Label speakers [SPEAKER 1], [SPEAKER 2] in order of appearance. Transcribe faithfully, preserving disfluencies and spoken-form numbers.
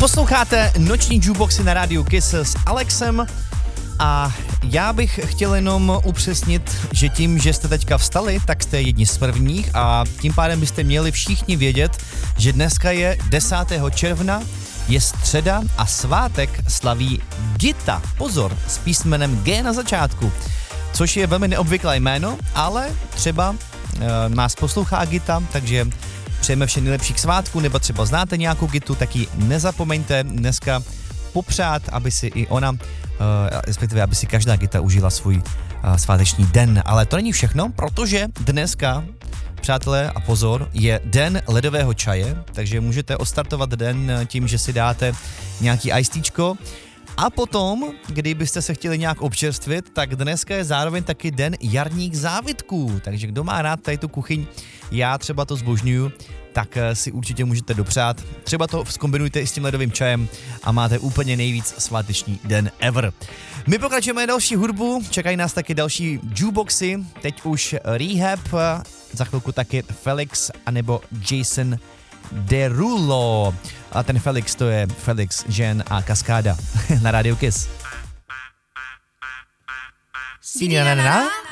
[SPEAKER 1] Posloucháte noční jukeboxy na rádiu Kiss s Alexem a já bych chtěl jenom upřesnit, že tím, že jste teďka vstali, tak jste jedni z prvních a tím pádem byste měli všichni vědět, že dneska je desátého června, je středa a svátek slaví Gita. Pozor, s písmenem G na začátku, což je velmi neobvyklé jméno, ale třeba e, nás poslouchá Gita, takže přejeme vše nejlepší k svátku, nebo třeba znáte nějakou Gitu, tak ji nezapomeňte dneska popřát, aby si i ona, uh, respektive aby si každá Gita užila svůj uh, sváteční den. Ale to není všechno, protože dneska, přátelé, a pozor, je den ledového čaje, takže můžete odstartovat den tím, že si dáte nějaký icedíčko. A potom, kdybyste se chtěli nějak občerstvit, tak dneska je zároveň taky den jarních závitků. Takže kdo má rád tady tu kuchyň, já třeba to zbožňuju, tak si určitě můžete dopřát. Třeba to zkombinujte i s tím ledovým čajem a máte úplně nejvíc sváteční den ever. My pokračujeme další hudbu, čekají nás taky další jukeboxy, teď už Rehab, za chvilku taky Felix anebo Jason Derulo. A ten Felix, to je Felix, Jen a Kaskáda na rádiu Kiss.
[SPEAKER 2] Sinina